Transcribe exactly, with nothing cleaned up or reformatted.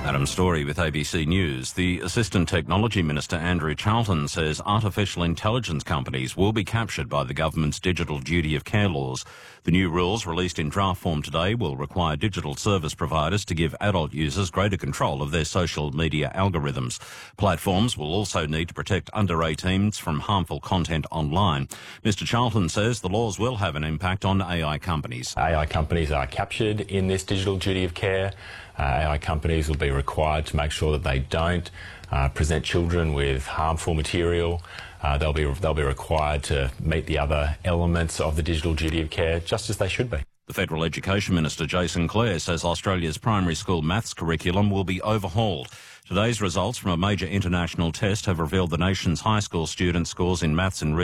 Adam Story with A B C News. The Assistant Technology Minister Andrew Charlton says artificial intelligence companies will be captured by the government's digital duty of care laws. The new rules, released in draft form today, will require digital service providers to give adult users greater control of their social media algorithms. Platforms will also need to protect under eighteens from harmful content online. Mister Charlton says the laws will have an impact on A I companies. A I companies are captured in this digital duty of care. Uh, A I companies will be required to make sure that they don't uh, present children with harmful material. Uh, they'll be they'll be required to meet the other elements of the digital duty of care, just as they should be. The Federal Education Minister, Jason Clare, says Australia's primary school maths curriculum will be overhauled. Today's results from a major international test have revealed the nation's high school student scores in maths and